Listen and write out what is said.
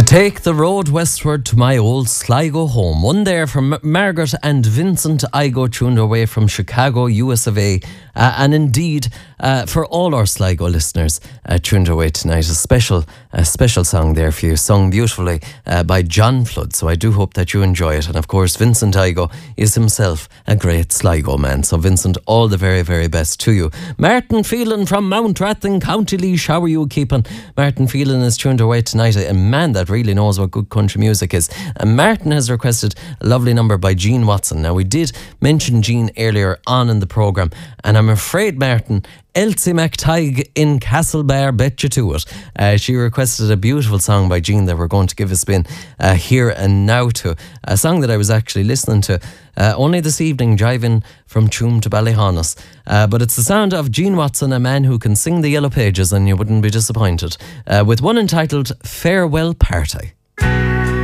Take the road westward to my old Sligo home. One there from Margaret and Vincent Igo, tuned away from Chicago, US of A. And indeed, for all our Sligo listeners, tuned away tonight, a special song there for you, sung beautifully by John Flood. So I do hope that you enjoy it. And of course, Vincent Igo is himself a great Sligo man. So Vincent, all the very, very best to you. Martin Phelan from Mount Rathlin, County Laois, how are you keeping? Martin Phelan is tuned away tonight, a man that really knows what good country music is. And Martin has requested a lovely number by Jean Watson. Now, we did mention Jean earlier on in the programme, and I'm afraid, Martin, Elsie McTighe in Castlebar bet you to it. She requested a beautiful song by Jean that we're going to give a spin here and now to. A song that I was actually listening to only this evening, driving from Tuam to Ballyhonus. But it's the sound of Jean Watson, a man who can sing the Yellow Pages, and you wouldn't be disappointed, with one entitled Farewell Party.